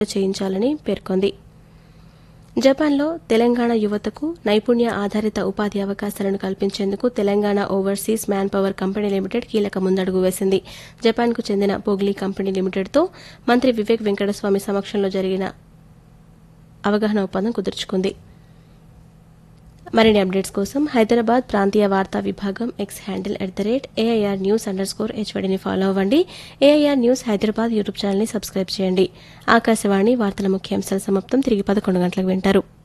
చేయించాలని పేర్కొంది. జపాన్లో తెలంగాణ యువతకు నైపుణ్య ఆధారిత ఉపాధి అవకాశాలను కల్పించేందుకు Telangana overseas man power company limited కీలక ముందడుగు వేసింది. జపాన్కు చెందిన పోగ్లీ కంపెనీ లిమిటెడ్తో మంత్రి వివేక్ వెంకటస్వామి సమక్షంలో జరిగిన అవగాహన ఒప్పందం కుదుర్చుకుంది. మరిన్ని అప్డేట్స్ కోసం హైదరాబాద్ ప్రాంతీయ వార్తా విభాగం ఎక్స్ హ్యాండిల్ @AIRnews_HYDని ఫాలో అవ్వండి. AIR న్యూస్ హైదరాబాద్ యూట్యూబ్ ఛానల్ని సబ్స్క్రైబ్ చేయండి. ఆకాశవాణి వార్తల ముఖ్యాంశాల సమాప్తం. తిరిగి 11 గంటలకు వింటారు.